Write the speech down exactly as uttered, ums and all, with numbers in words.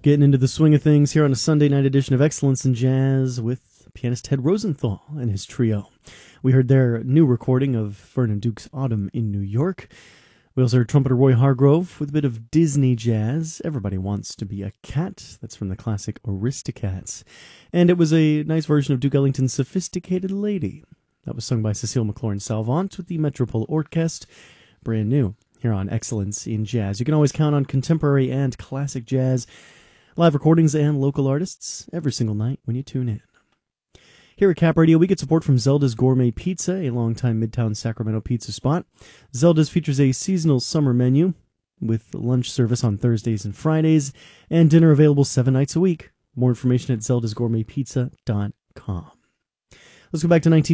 Getting into the swing of things here on a Sunday night edition of Excellence in Jazz with pianist Ted Rosenthal and his trio. We heard their new recording of Vernon Duke's Autumn in New York. We also heard trumpeter Roy Hargrove with a bit of Disney jazz. Everybody Wants to Be a Cat. That's from the classic Aristocats. And it was a nice version of Duke Ellington's Sophisticated Lady. That was sung by Cecile McLaurin-Salvant with the Metropole Orchestre. Brand new here on Excellence in Jazz. You can always count on contemporary and classic jazz, live recordings, and local artists every single night when you tune in. Here at Cap Radio, we get support from Zelda's Gourmet Pizza, a longtime Midtown Sacramento pizza spot. Zelda's features a seasonal summer menu with lunch service on Thursdays and Fridays, and dinner available seven nights a week. More information at zeldas gourmet pizza dot com. Let's go back to nineteen